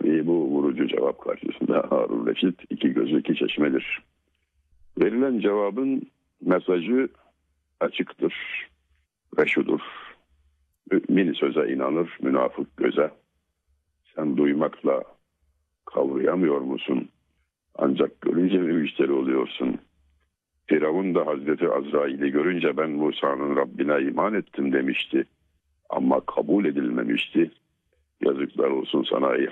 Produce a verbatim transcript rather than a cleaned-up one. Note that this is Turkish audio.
Tabii bu vurucu cevap karşısında Harun Reşit iki gözü iki çeşmedir. Verilen cevabın mesajı açıktır ve şudur: mümin söze inanır, münafık göze. Sen duymakla kavrayamıyor musun? Ancak görünce mi müşteri oluyorsun? Firavun da Hazreti Azrail'i görünce ben Musa'nın Rabbine iman ettim demişti. Ama kabul edilmemişti. Yazıklar olsun sana ey